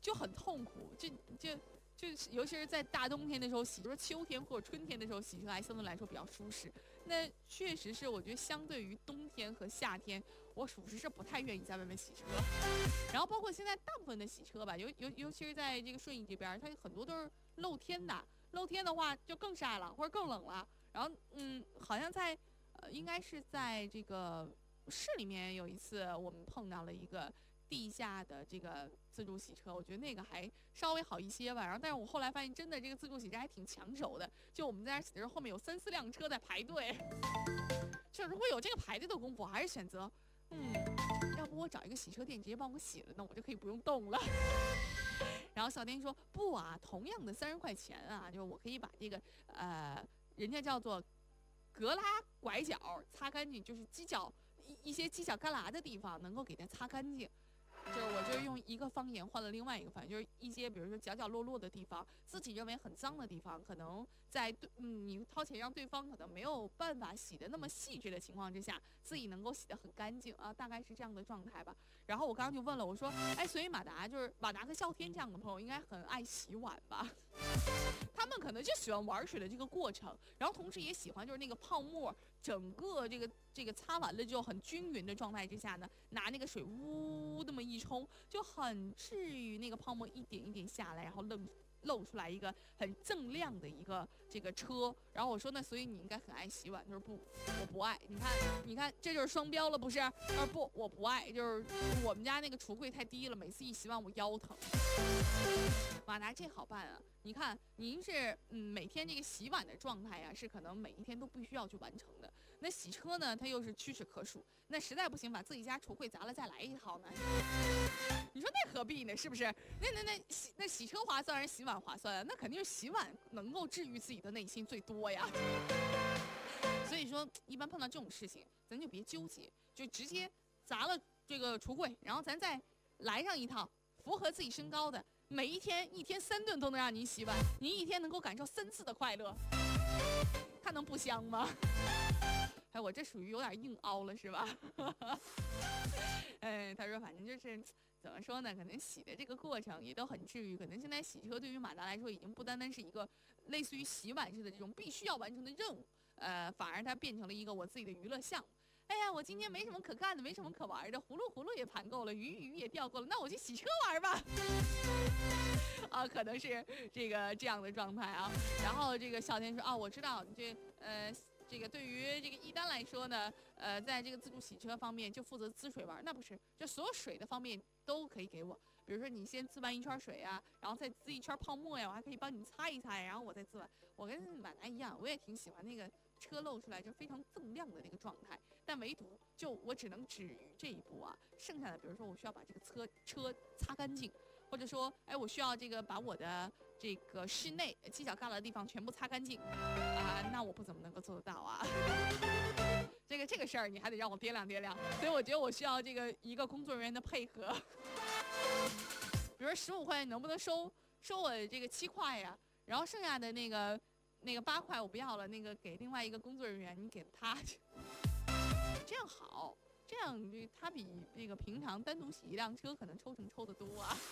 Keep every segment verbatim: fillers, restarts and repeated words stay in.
就很痛苦，就就就是尤其是在大冬天的时候洗，比如说秋天或者春天的时候洗车还相对来说比较舒适。那确实是我觉得相对于冬天和夏天，我属实是不太愿意在外面洗车。然后包括现在大部分的洗车吧，尤尤尤其是在这个顺义这边，它有很多都是露天的，露天的话就更晒了或者更冷了。然后嗯，好像在呃，应该是在这个市里面有一次我们碰到了一个地下的这个自助洗车，我觉得那个还稍微好一些吧。然后，但是我后来发现，真的这个自助洗车还挺抢手的。就我们在那儿洗的时候，后面有三四辆车在排队。就如果有这个排队的功夫，我还是选择，嗯，要不我找一个洗车店直接帮我洗了，那我就可以不用动了。然后小店说不啊，同样的三十块钱啊，就我可以把这个呃，人家叫做格拉拐角擦干净，就是犄角一一些犄角旮旯的地方能够给它擦干净。就是我就用一个方言换了另外一个方言，就是一些比如说角角落落的地方，自己认为很脏的地方，可能在对嗯你掏钱让对方可能没有办法洗的那么细致的情况之下，自己能够洗得很干净啊，大概是这样的状态吧。然后我刚刚就问了，我说，哎，所以马达就是马达和笑天这样的朋友应该很爱洗碗吧？他们可能就喜欢玩水的这个过程，然后同时也喜欢就是那个泡沫，整个这个这个擦完了之后很均匀的状态之下呢，拿那个水呜那么一冲，就很治愈那个泡沫一点一点下来，然后愣。露出来一个很锃亮的一个这个车，然后我说那所以你应该很爱洗碗，他说不，我不爱。你看，你看这就是双标了，不是？他说不，我不爱，就是我们家那个橱柜太低了，每次一洗碗我腰疼。马达这好办啊！你看，您是嗯每天这个洗碗的状态啊，是可能每一天都必须要去完成的。那洗车呢，它又是屈指可数。那实在不行，把自己家橱柜砸了再来一套呢？你说那何必呢？是不是？那那那洗那洗车划算还是洗碗划算啊？那肯定是洗碗能够治愈自己的内心最多呀。所以说，一般碰到这种事情，咱就别纠结，就直接砸了这个橱柜，然后咱再来上一套符合自己身高的。每一天一天三顿都能让您洗碗，您一天能够感受三次的快乐，它能不香吗？哎，我这属于有点硬凹了是吧？哎，他说反正就是怎么说呢，可能洗的这个过程也都很治愈。可能现在洗车对于马达来说，已经不单单是一个类似于洗碗似的这种必须要完成的任务，呃，反而它变成了一个我自己的娱乐项目。哎呀，我今天没什么可干的，没什么可玩的，葫芦葫芦也盘够了，鱼鱼也钓够了，那我去洗车玩吧。啊，可能是这个这样的状态啊。然后这个笑天说啊，我知道你这呃。这个对于这个一单来说呢，呃，在这个自助洗车方面就负责滋水玩，那不是，就所有水的方面都可以给我。比如说你先滋完一圈水啊，然后再滋一圈泡沫呀，我还可以帮你擦一擦呀，然后我再滋完。我跟马达一样，我也挺喜欢那个车露出来就非常锃亮的那个状态，但唯独就我只能止于这一步啊。剩下的，比如说我需要把这个车车擦干净，或者说，哎，我需要这个把我的这个室内犄角旮旯的地方全部擦干净啊，那我不怎么能够做得到啊。这个这个事儿你还得让我掂量掂量，所以我觉得我需要这个一个工作人员的配合。比如说十五块能不能收收我这个七块呀？然后剩下的那个那个八块我不要了，那个给另外一个工作人员，你给他去，这样好。这样这他比那个平常单独洗一辆车可能抽成抽得多啊。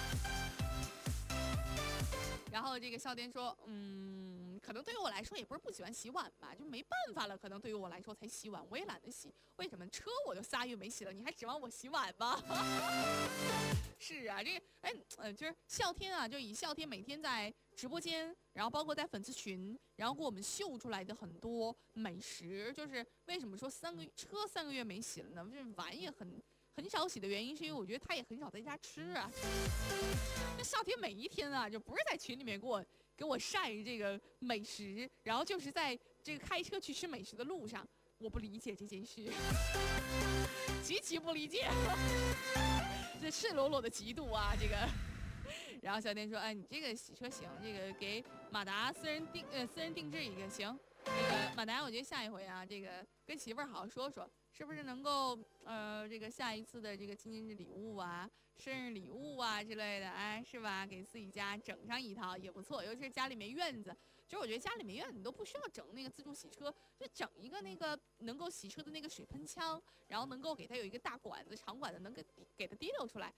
然后这个笑点说，嗯，可能对于我来说也不是不喜欢洗碗吧，就没办法了，可能对于我来说才洗碗，我也懒得洗。为什么车我都仨月没洗了，你还指望我洗碗吗？是啊，这个哎呃，就是笑天啊，就以笑天每天在直播间，然后包括在粉丝群，然后给我们秀出来的很多美食，就是为什么说三个车三个月没洗了呢？就是碗也很很少洗的原因，是因为我觉得他也很少在家吃啊。那笑天每一天啊，就不是在群里面给我给我晒这个美食，然后就是在这个开车去吃美食的路上，我不理解这件事，极其不理解。这赤裸裸的嫉妒啊，这个。然后小天说：“哎，你这个洗车行，这个给马达私人定呃私人定制一个行。这个马达，我觉得下一回啊，这个跟媳妇儿好好说说，是不是能够呃这个下一次的这个纪念日礼物啊、生日礼物啊之类的，哎，是吧？给自己家整上一套也不错，尤其是家里面院子。其实我觉得家里面院子你都不需要整那个自助洗车，就整一个那个能够洗车的那个水喷枪，然后能够给它有一个大管子、长管子，能给给它滴溜出来。